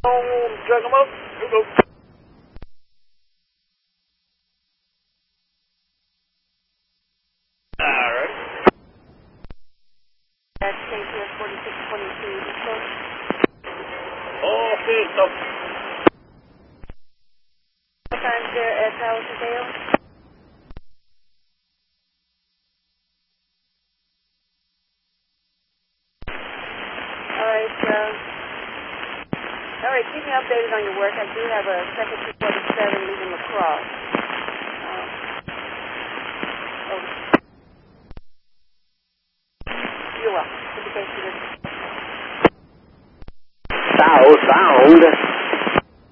Drug them up. Here we go. Alright. That's KPS 4622. Okay, so. What time's there at Tower Dale? Alright, keep me updated on your work. I do have a second 247 leaving La Crosse.